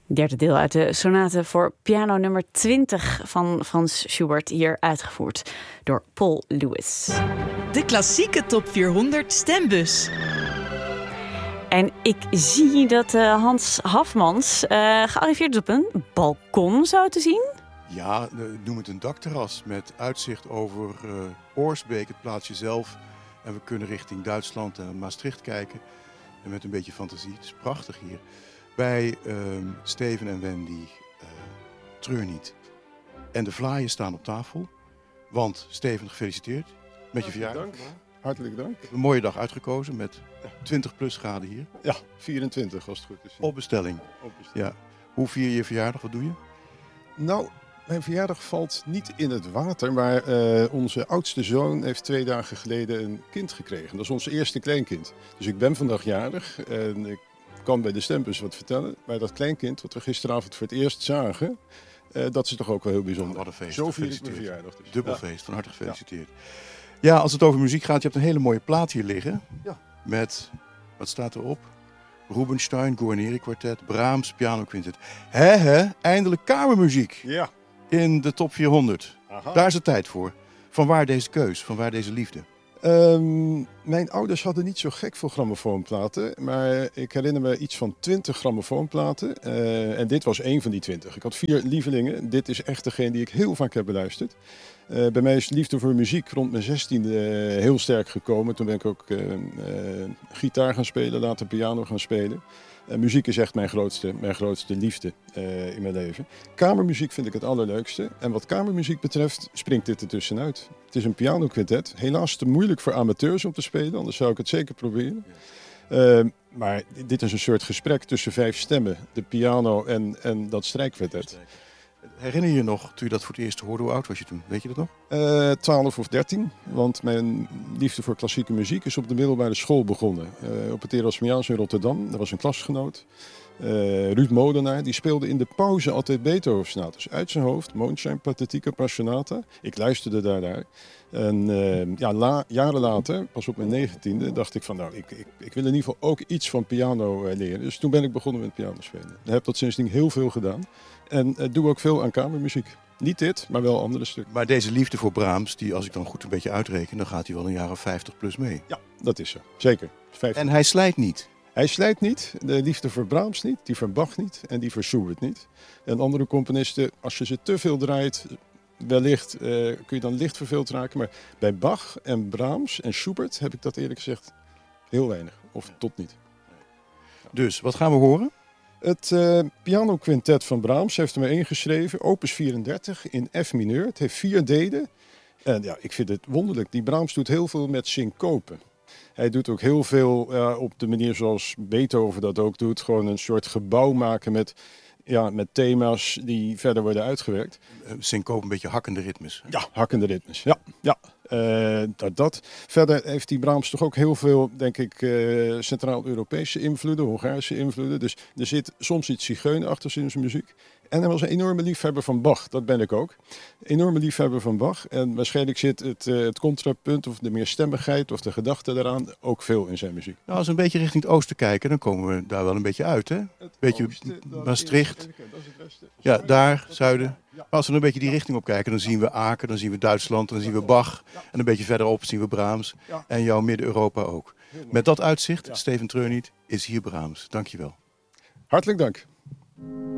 Derde deel uit de sonate voor piano nummer 20 van Frans Schubert, hier uitgevoerd door Paul Lewis. De klassieke top 400 stembus. En ik zie dat Hans Hafmans gearriveerd is op een balkon, zo te zien. Ja, noem het een dakterras met uitzicht over Oorsbeek, het plaatsje zelf. En we kunnen richting Duitsland en Maastricht kijken. En met een beetje fantasie, het is prachtig hier. Bij Steven en Wendy Treur niet. En de vlaaien staan op tafel. Want Steven, gefeliciteerd met je verjaardag. Hartelijk dank. Een mooie dag uitgekozen met 20 plus graden hier. Ja, 24 als het goed is. Op bestelling. Ja. Hoe vier je je verjaardag? Wat doe je? Nou, mijn verjaardag valt niet in het water, maar onze oudste zoon heeft 2 dagen geleden een kind gekregen. Dat is ons eerste kleinkind. Dus ik ben vandaag jarig en ik kan bij de stembus wat vertellen. Maar dat kleinkind, wat we gisteravond voor het eerst zagen, dat is toch ook wel heel bijzonder. Wat een feest. Zo vier ik mijn verjaardag. Dus. Dubbel feest, van harte gefeliciteerd. Ja, als het over muziek gaat, je hebt een hele mooie plaat hier liggen. Ja. Met, wat staat erop? Rubinstein, Guarneri kwartet, Brahms, piano quintet. Eindelijk kamermuziek Ja. in de top 400. Aha. Daar is het tijd voor. Vanwaar deze keus, vanwaar deze liefde? Mijn ouders hadden niet zo gek veel grammofoonplaten, maar ik herinner me iets van 20 grammofoonplaten. En dit was één van die 20. Ik had 4 lievelingen. Dit is echt degene die ik heel vaak heb beluisterd. Bij mij is liefde voor muziek rond mijn 16e heel sterk gekomen. Toen ben ik ook gitaar gaan spelen, later piano gaan spelen. Muziek is echt mijn grootste liefde in mijn leven. Kamermuziek vind ik het allerleukste. En wat kamermuziek betreft springt dit er tussenuit. Het is een pianoquintet. Helaas te moeilijk voor amateurs om te spelen, anders zou ik het zeker proberen. Maar dit is een soort gesprek tussen 5 stemmen. De piano en dat strijkkwartet. Herinner je je nog, toen je dat voor het eerst hoorde, hoe oud was je toen? Weet je dat nog? 12 of 13, want mijn liefde voor klassieke muziek is op de middelbare school begonnen. Op het Erasmiaans in Rotterdam, daar was een klasgenoot, Ruud Molenaar, die speelde in de pauze altijd Beethoven-sonates uit zijn hoofd, Mondschein, Pathetica, Passionata. Ik luisterde daarnaar. En jaren later, pas op mijn 19e, dacht ik van nou, ik wil in ieder geval ook iets van piano leren. Dus toen ben ik begonnen met piano spelen. Ik heb dat sindsdien heel veel gedaan. En doe ook veel aan kamermuziek. Niet dit, maar wel andere stukken. Maar deze liefde voor Brahms, die als ik dan goed een beetje uitreken, dan gaat hij wel een jaar of 50 plus mee. Ja, dat is zo. Zeker. 50. En hij slijt niet. Hij slijt niet. De liefde voor Brahms niet, die voor Bach niet en die voor Schubert niet. En andere componisten, als je ze te veel draait, wellicht kun je dan licht verveeld raken. Maar bij Bach en Brahms en Schubert heb ik dat eerlijk gezegd heel weinig. Of tot niet. Dus, wat gaan we horen? Het pianoquintet van Brahms heeft er maar 1 geschreven, opus 34 in F mineur. Het heeft 4 delen. En ja, ik vind het wonderlijk. Die Brahms doet heel veel met syncopen. Hij doet ook heel veel op de manier zoals Beethoven dat ook doet. Gewoon een soort gebouw maken met thema's die verder worden uitgewerkt. Syncope, een beetje hakkende ritmes. Ja, hakkende ritmes. Ja. Dat. Verder heeft die Brahms toch ook heel veel, denk ik, Centraal-Europese invloeden, Hongaarse invloeden. Dus er zit soms iets zigeunerachtigs in zijn muziek. En hij was een enorme liefhebber van Bach, dat ben ik ook. Enorme liefhebber van Bach. En waarschijnlijk zit het contrapunt of de meerstemmigheid of de gedachte daaraan ook veel in zijn muziek. Nou, als we een beetje richting het oosten kijken, dan komen we daar wel een beetje uit, hè? Een beetje Maastricht. Dat is het westen. Ja, daar, zuiden. Maar als we een beetje die richting op kijken, dan zien we Aken, dan zien we Duitsland, dan zien we Bach. En een beetje verderop zien we Brahms. En jouw Midden-Europa ook. Met dat uitzicht, Steven Treur niet, is hier Brahms. Dankjewel. Hartelijk dank.